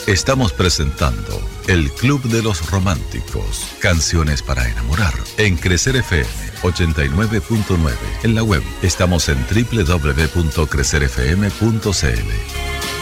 Estamos presentando El Club de los Románticos. Canciones para enamorar. En Crecer FM 89.9. En la web estamos en www.crecerfm.cl.